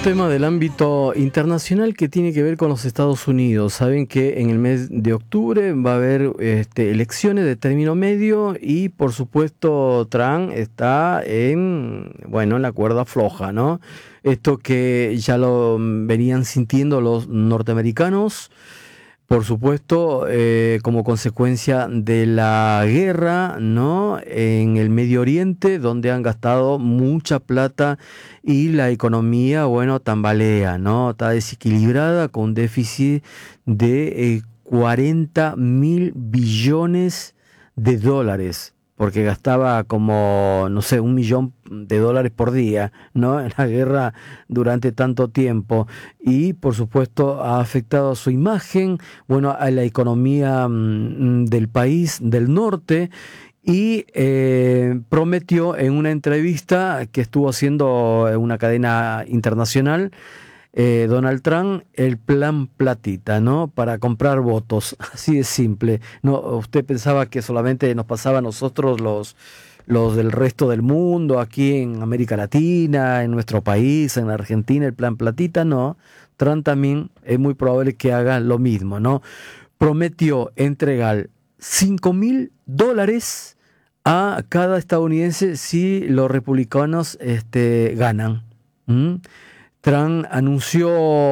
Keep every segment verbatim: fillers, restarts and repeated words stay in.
tema del ámbito internacional que tiene que ver con los Estados Unidos. Saben que en el mes de octubre va a haber este, elecciones de término medio y por supuesto Trump está en, bueno, en la cuerda floja, ¿no? Esto que ya lo venían sintiendo los norteamericanos, por supuesto, eh, como consecuencia de la guerra, ¿no?, en el Medio Oriente, donde han gastado mucha plata y la economía, bueno, tambalea, ¿no? Está desequilibrada con un déficit de eh, cuarenta mil billones de dólares, porque gastaba como, no sé, un millón de dólares por día, ¿no?, en la guerra durante tanto tiempo. Y, por supuesto, ha afectado a su imagen, bueno, a la economía mmm, del país del norte. Y eh, prometió en una entrevista que estuvo haciendo en una cadena internacional, Eh, Donald Trump, el plan platita, ¿no?, para comprar votos, así de simple. No, usted pensaba que solamente nos pasaba a nosotros los, los del resto del mundo, aquí en América Latina, en nuestro país, en Argentina, el plan platita, no. Trump también es muy probable que haga lo mismo, ¿no? Prometió entregar cinco mil dólares a cada estadounidense si los republicanos este, ganan. ¿Mm? Trump anunció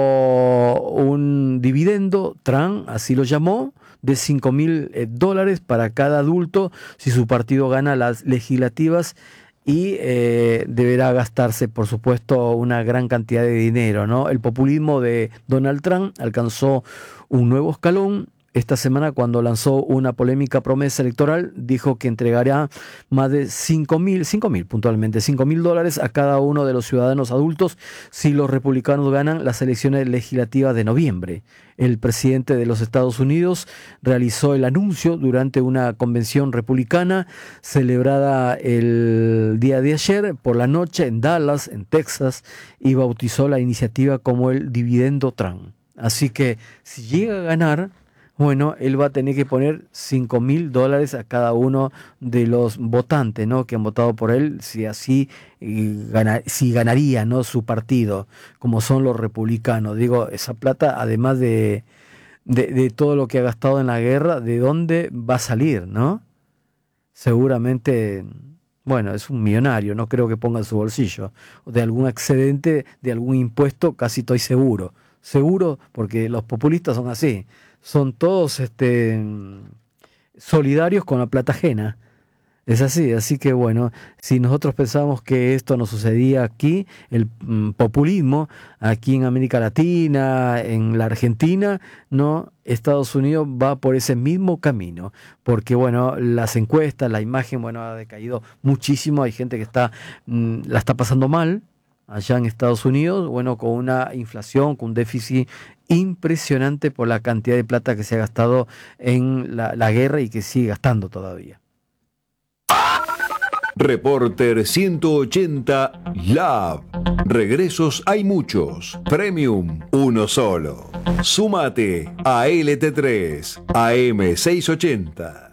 un dividendo, Trump así lo llamó, de cinco mil dólares para cada adulto si su partido gana las legislativas y eh, deberá gastarse, por supuesto, una gran cantidad de dinero, ¿no? El populismo de Donald Trump alcanzó un nuevo escalón esta semana cuando lanzó una polémica promesa electoral. Dijo que entregará más de cinco mil, cinco mil puntualmente, cinco mil dólares a cada uno de los ciudadanos adultos si los republicanos ganan las elecciones legislativas de noviembre. El presidente de los Estados Unidos realizó el anuncio durante una convención republicana celebrada el día de ayer por la noche en Dallas, en Texas, y bautizó la iniciativa como el dividendo Trump. Así que si llega a ganar, bueno, él va a tener que poner cinco mil dólares a cada uno de los votantes, ¿no?, que han votado por él, si así eh, gana, si ganaría, ¿no?, su partido, como son los republicanos. Digo, esa plata, además de, de, de todo lo que ha gastado en la guerra, ¿de dónde va a salir, no? Seguramente, bueno, es un millonario, no creo que ponga en su bolsillo. De algún excedente, de algún impuesto, casi estoy seguro. Seguro, porque los populistas son así. Son todos este, solidarios con la plata ajena. Es así, así que bueno, si nosotros pensamos que esto no sucedía aquí, el mm, populismo, aquí en América Latina, en la Argentina, no, Estados Unidos va por ese mismo camino, porque bueno, las encuestas, la imagen, bueno, ha decaído muchísimo. Hay gente que está mm, la está pasando mal allá en Estados Unidos, bueno, con una inflación, con un déficit impresionante por la cantidad de plata que se ha gastado en la, la guerra y que sigue gastando todavía. Reporter ciento ochenta Lab. Regresos hay muchos. Premium, uno solo. Súmate a L T tres, A M seiscientos ochenta.